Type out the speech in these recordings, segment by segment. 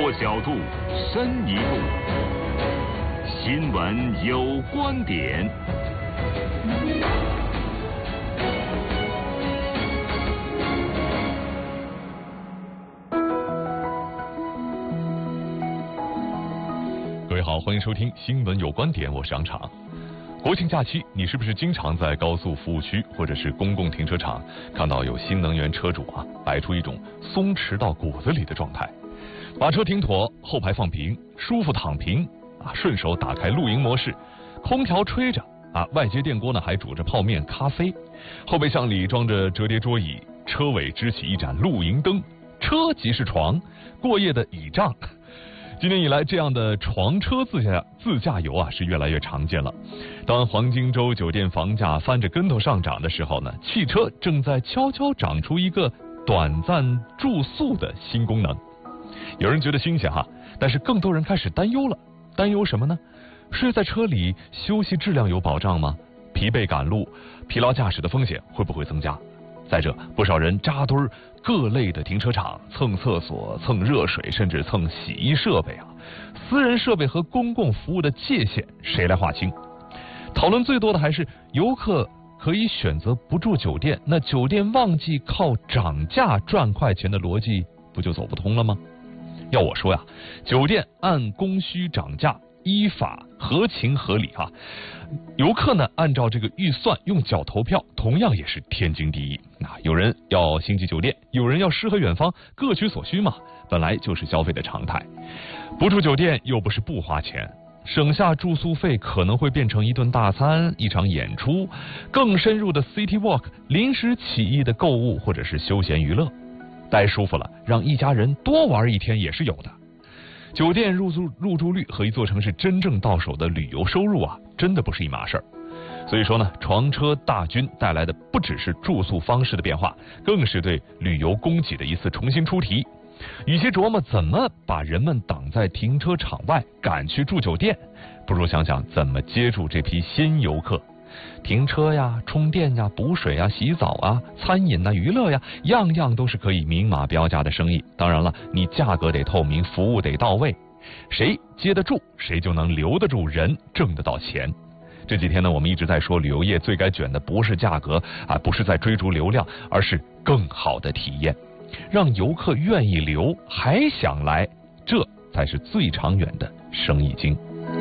多角度，深一步。新闻有观点。 各位好，欢迎收听新闻有观点，我是杨昶。国庆假期，你是不是经常在高速服务区或者是公共停车场看到有新能源车主摆出一种松弛到骨子里的状态，把车停妥，后排放平，舒服躺平顺手打开露营模式，空调吹着外接电锅呢还煮着泡面咖啡，后备箱里装着折叠桌椅，车尾支起一盏露营灯，车即是床，过夜的倚仗。今年以来，这样的床车自驾游是越来越常见了。当黄金周酒店房价翻着跟头上涨的时候呢，汽车正在悄悄长出一个短暂住宿的新功能。有人觉得新鲜但是更多人开始担忧了。担忧什么呢？睡在车里休息质量有保障吗？疲惫赶路、疲劳驾驶的风险会不会增加？再者，不少人扎堆各类的停车场蹭厕所、蹭热水，甚至蹭洗衣设备私人设备和公共服务的界限谁来划清？讨论最多的还是游客可以选择不住酒店，那酒店旺季靠涨价赚快钱的逻辑不就走不通了吗？要我说酒店按供需涨价依法合情合理游客呢按照这个预算用脚投票，同样也是天经地义。有人要星级酒店，有人要诗和远方，各取所需嘛，本来就是消费的常态。不住酒店又不是不花钱，省下住宿费可能会变成一顿大餐、一场演出，更深入的 City Walk、临时起意的购物或者是休闲娱乐。待舒服了，让一家人多玩一天也是有的。酒店入住率和一座城市真正到手的旅游收入真的不是一码事儿。所以说呢，床车大军带来的不只是住宿方式的变化，更是对旅游供给的一次重新出题。与其琢磨怎么把人们挡在停车场外赶去住酒店，不如想想怎么接住这批新游客。停车充电补水洗澡餐饮娱乐样样都是可以明码标价的生意。当然了，你价格得透明，服务得到位，谁接得住，谁就能留得住人，挣得到钱。这几天呢，我们一直在说旅游业最该卷的不是价格不是在追逐流量，而是更好的体验，让游客愿意留还想来，这才是最长远的生意经。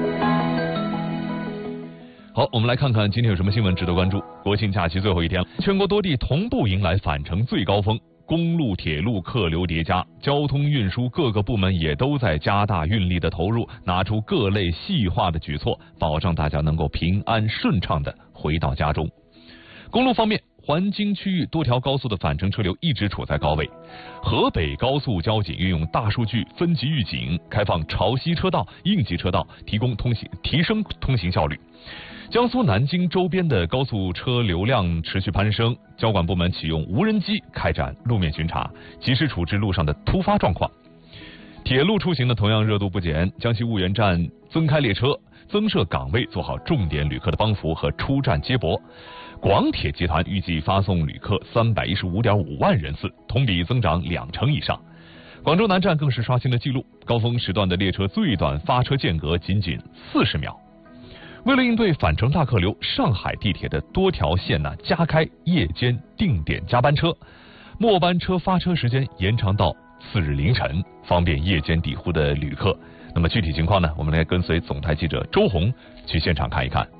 好，我们来看看今天有什么新闻值得关注。国庆假期最后一天了，全国多地同步迎来返程最高峰，公路、铁路客流叠加，交通运输各个部门也都在加大运力的投入，拿出各类细化的举措，保障大家能够平安顺畅地回到家中。公路方面，环京区域多条高速的返程车流一直处在高位。河北高速交警运用大数据分级预警，开放潮汐车道、应急车道，提升通行效率。江苏南京周边的高速车流量持续攀升，交管部门启用无人机开展路面巡查，及时处置路上的突发状况。铁路出行呢同样热度不减，江西婺源站增开列车，增设岗位，做好重点旅客的帮扶和出站接驳。广铁集团预计发送旅客315.5万人次，同比增长2%以上。广州南站更是刷新了纪录，高峰时段的列车最短发车间隔仅40秒。为了应对返程大客流，上海地铁的多条线加开夜间定点加班车，末班车发车时间延长到次日凌晨，方便夜间抵沪的旅客。那么具体情况呢，我们来跟随总台记者周红去现场看一看。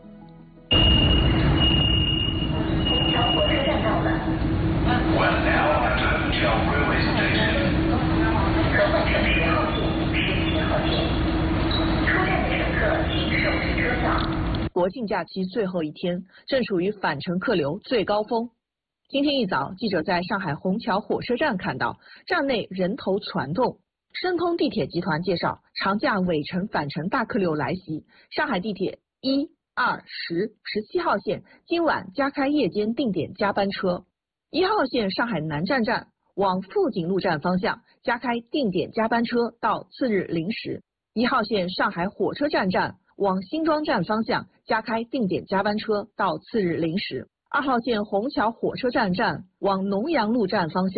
国庆假期最后一天，正处于返程客流最高峰。今天一早，记者在上海虹桥火车站看到，站内人头攒动。申通地铁集团介绍，长假尾程返程大客流来袭，上海地铁1、2、10、17号线今晚加开夜间定点加班车。1号线上海南站站往富锦路站方向加开定点加班车到次日零时。1号线上海火车站站往新庄站方向加开定点加班车到次日零时。2号线虹桥火车站站往农阳路站方向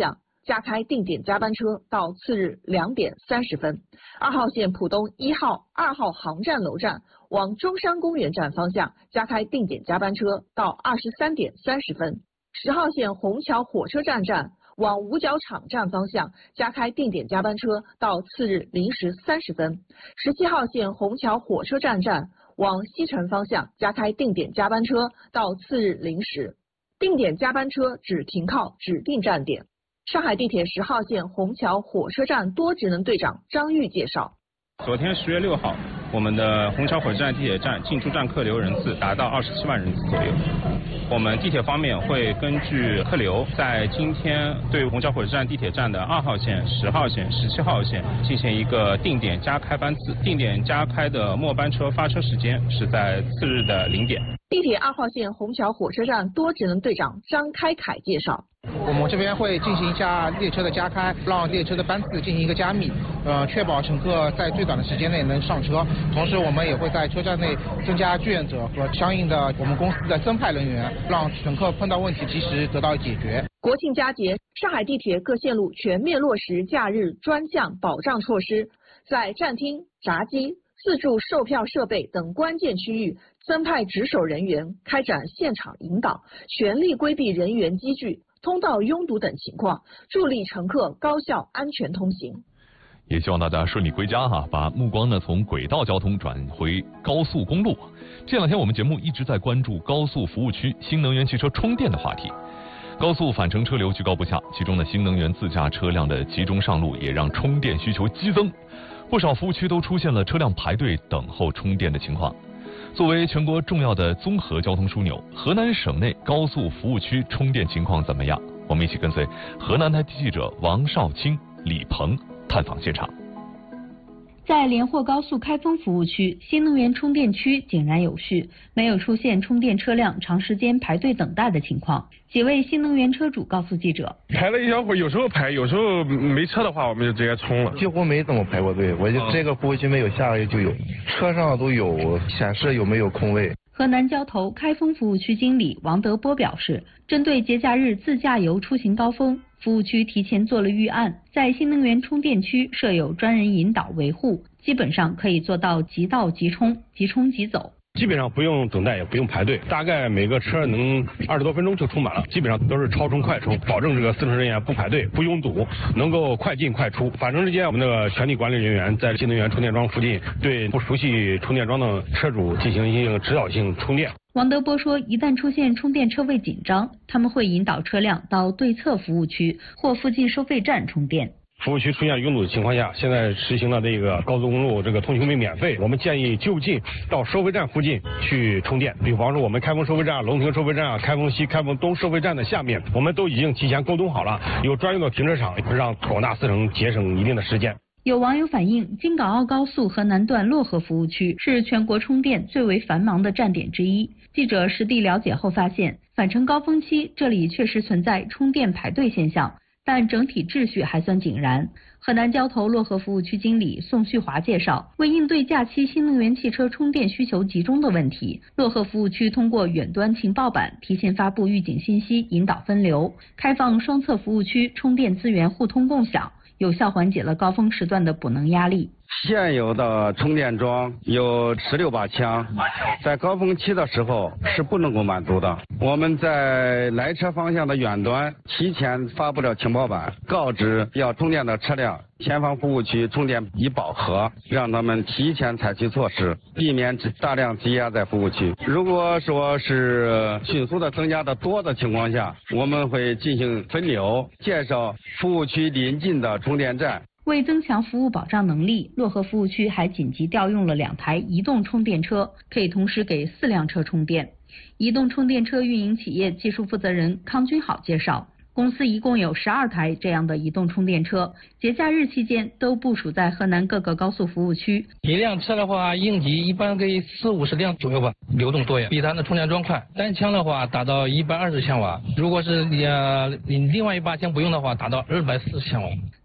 加开定点加班车到次日2点30分。2号线浦东1号、2号航站楼站往中山公园站方向加开定点加班车到23点30分。10号线虹桥火车站往五角场站方向加开定点加班车到次日0时30分。17号线虹桥火车站往西城方向加开定点加班车到次日0时。定点加班车只停靠指定站点。上海地铁10号线虹桥火车站多职能队长张玉介绍， 昨天10月6号，我们的虹桥火车站地铁站进出站客流人次达到27万人次左右。我们地铁方面会根据客流，在今天对虹桥火车站地铁站的2号线、10号线、17号线进行一个定点加开班次，定点加开的末班车发车时间是在次日的0点。 地铁2号线虹桥火车站多职能队长张开凯介绍， 我们这边会进行一下列车的加开，让列车的班次进行一个加密，确保乘客在最短的时间内能上车。同时，我们也会在车站内增加志愿者和相应的我们公司的增派人员，让乘客碰到问题及时得到解决。 国庆佳节，上海地铁各线路全面落实假日专项保障措施，在站厅、闸机、自助售票设备等关键区域增派值守人员，开展现场引导，全力规避人员积聚、通道拥堵等情况，助力乘客高效安全通行。 也希望大家顺利归家哈，把目光呢从轨道交通转回高速公路。这两天我们节目一直在关注高速服务区新能源汽车充电的话题。高速返程车流居高不下，其中的新能源自驾车辆的集中上路，也让充电需求激增。不少服务区都出现了车辆排队等候充电的情况。作为全国重要的综合交通枢纽，河南省内高速服务区充电情况怎么样？我们一起跟随河南台记者王少卿、李鹏探访现场。 在连霍高速开封服务区，新能源充电区井然有序，没有出现充电车辆长时间排队等待的情况。几位新能源车主告诉记者， 排了一小会儿，有时候排，有时候没车的话，我们就直接充了。 几乎没怎么排过队，我就这个服务区没有，下个月就有，车上都有显示有没有空位。 河南交投开封服务区经理王德波表示，针对节假日自驾游出行高峰，服务区提前做了预案，在新能源充电区设有专人引导维护，基本上可以做到即到即充，即充即走。 基本上不用等待，也不用排队，大概每个车能20多分钟就充满了，基本上都是超充快充，保证这个司乘人员不排队、不拥堵，能够快进快出。返程之间，我们这个全体管理人员在新能源充电桩附近，对不熟悉充电桩的车主进行一个指导性充电。 王德波说，一旦出现充电车位紧张，他们会引导车辆到对侧服务区或附近收费站充电。 服务区出现拥堵的情况下，现在实行了这个高速公路这个通行费免费，我们建议就近到收费站附近去充电。比方说我们开封收费站、龙亭收费站、开封西、开封东收费站的下面，我们都已经提前沟通好了，有专用的停车场，让广大司乘节省一定的时间。 有网友反映，京港澳高速河南段漯河服务区是全国充电最为繁忙的站点之一。记者实地了解后发现，返程高峰期这里确实存在充电排队现象，但整体秩序还算井然。河南交投漯河服务区经理宋旭华介绍，为应对假期新能源汽车充电需求集中的问题，漯河服务区通过远端情报板提前发布预警信息，引导分流，开放双侧服务区充电资源互通共享，有效缓解了高峰时段的补能压力。 现有的充电桩有16把枪，在高峰期的时候是不能够满足的。我们在来车方向的远端提前发布了情报板，告知要充电的车辆前方服务区充电已饱和，让他们提前采取措施，避免大量积压在服务区。如果说是迅速的增加的多的情况下，我们会进行分流，介绍服务区邻近的充电站。 为增强服务保障能力，漯河服务区还紧急调用了2台移动充电车，可以同时给4辆车充电。移动充电车运营企业技术负责人康军好介绍，公司一共有12台这样的移动充电车，节假日期间都部署在河南各个高速服务区。 一辆车的话，应急一般给40-50辆左右吧，流动多呀，比它的充电桩快。单枪的话达到120千瓦，如果是你另外一把枪不用的话，达到240千瓦。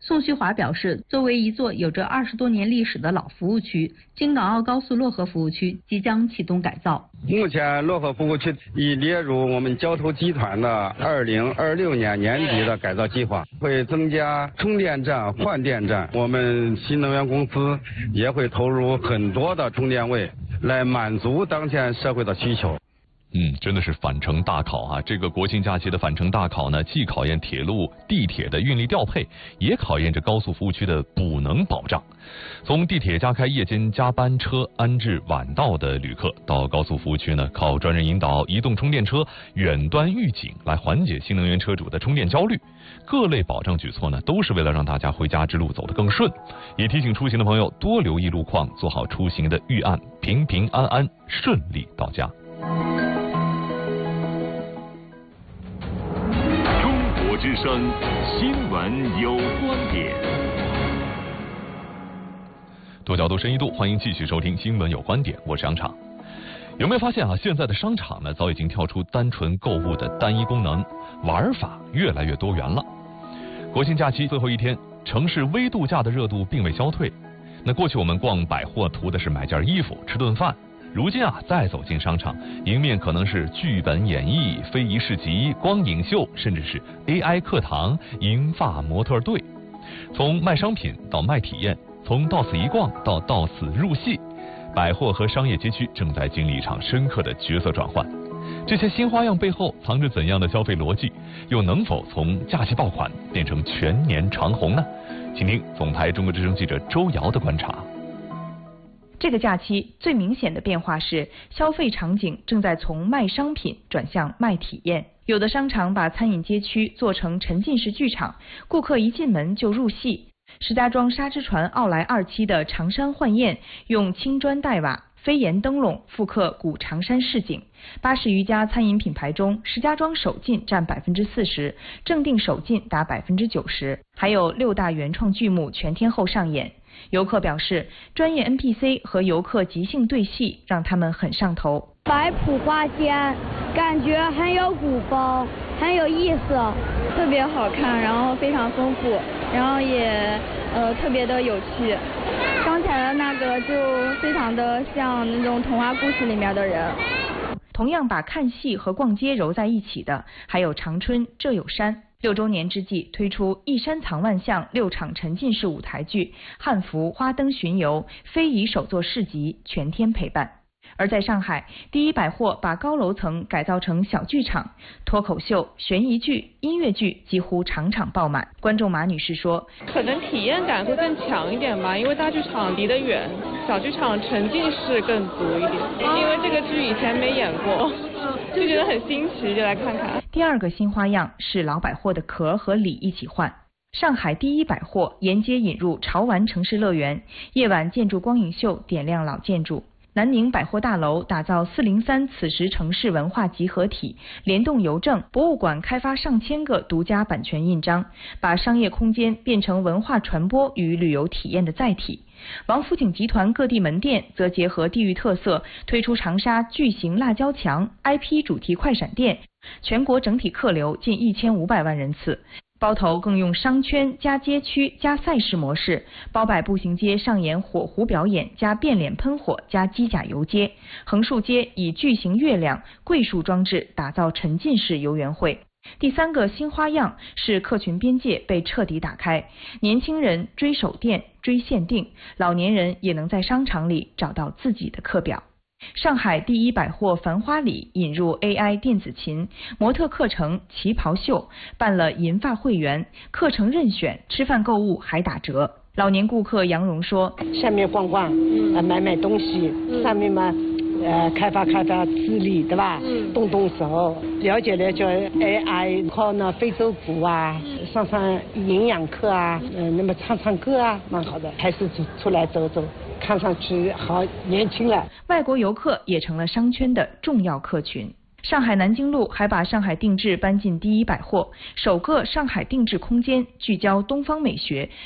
宋旭华表示，作为一座有着20多年历史的老服务区，京港澳高速漯河服务区即将启动改造。 目前漯河服务区已列入我们交投集团的2026年年底的改造计划，会增加充电站、换电站。我们新能源公司也会投入很多的充电位，来满足当前社会的需求。 真的是返程大考啊！这个国庆假期的返程大考呢，既考验铁路、地铁的运力调配，也考验着高速服务区的补能保障。从地铁加开夜间加班车安置晚到的旅客，到高速服务区呢，靠专人引导移动充电车远端预警来缓解新能源车主的充电焦虑。各类保障举措呢，都是为了让大家回家之路走得更顺。也提醒出行的朋友多留意路况，做好出行的预案，平平安安顺利到家。 之声新闻有观点， 多角度深一度，欢迎继续收听新闻有观点，我是杨场。有没有发现啊？现在的商场呢，早已经跳出单纯购物的单一功能，玩法越来越多元了。国庆假期最后一天，城市微度假的热度并未消退。那过去我们逛百货图的是买件衣服、吃顿饭。如今啊，再走进商场，迎面可能是剧本演绎、非遗市集、光影秀，甚至是 AI 课堂、银发模特队。从卖商品到卖体验，从到此一逛到此入戏，百货和商业街区正在经历一场深刻的角色转换。这些新花样背后藏着怎样的消费逻辑？又能否从假期爆款变成全年长红呢？请听总台中国之声记者周瑶的观察。 这个假期最明显的变化是，消费场景正在从卖商品转向卖体验。有的商场把餐饮街区做成沉浸式剧场，顾客一进门就入戏。石家庄沙之船奥莱2期的长山幻宴，用青砖黛瓦、飞檐灯笼复刻古长山市景。80余家餐饮品牌中，石家庄首进占40%，正定首进达90%，还有6大原创剧目全天候上演。游客表示，专业 NPC 和游客即兴对戏，让他们很上头。 摆谱花间，感觉很有古风，很有意思， 特别好看，然后非常丰富，然后也特别的有趣。刚才的那个就非常的像那种童话故事里面的人。 同样把看戏和逛街揉在一起的，还有长春这有山。6周年之际，推出一山藏万象6场沉浸式舞台剧、汉服、花灯巡游、非遗手作市集，全天陪伴。而在上海，第一百货把高楼层改造成小剧场，脱口秀、悬疑剧、音乐剧几乎场场爆满。观众马女士说：“ 可能体验感会更强一点吧，因为大剧场离得远，小剧场沉浸式更足一点。因为这个剧以前没演过，就觉得很新奇，就来看看。” 第二个新花样是老百货的壳和里一起换。上海第一百货沿街引入潮玩城市乐园，夜晚建筑光影秀点亮老建筑。南宁百货大楼打造403此时城市文化集合体，联动邮政、博物馆开发上千个独家版权印章，把商业空间变成文化传播与旅游体验的载体。王府井集团各地门店则结合地域特色，推出长沙巨型辣椒墙、IP 主题快闪店，全国整体客流近1500万人次。包头更用商圈加街区加赛事模式，包摆步行街上演火狐表演加变脸喷火加机甲游街，横竖街以巨型月亮、桂树装置打造沉浸式游园会。第三个新花样是客群边界被彻底打开，年轻人追手店、追限定，老年人也能在商场里找到自己的课表。上海第一百货繁花里引入 AI 电子琴、模特课程、旗袍秀，办了银发会员，课程任选，吃饭购物还打折。老年顾客杨蓉说：“ 下面逛逛，买东西，上面嘛，开发智力，对吧？动手，了解 AI， 靠那非洲鼓啊，上营养课啊，那么唱歌啊，蛮好的，还是出来走走。”看上去好年轻了。 外国游客也成了商圈的重要客群。上海南京路还把上海定制搬进第一百货，首个上海定制空间聚焦东方美学，